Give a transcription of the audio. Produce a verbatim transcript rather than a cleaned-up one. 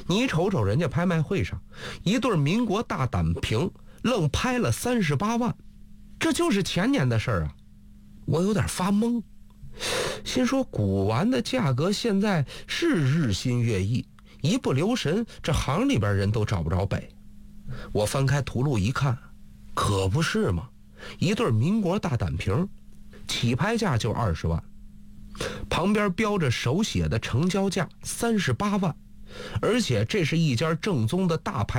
你瞅瞅人家拍卖会上一对民国大胆瓶愣拍了三十八万，这就是前年的事儿啊！我有点发懵，心说古玩的价格现在是日新月异，一不留神这行里边人都找不着北。我翻开图录一看，可不是嘛，一对民国大胆瓶起拍价就二十万，旁边标着手写的成交价三十八万，而且这是一家正宗的大牌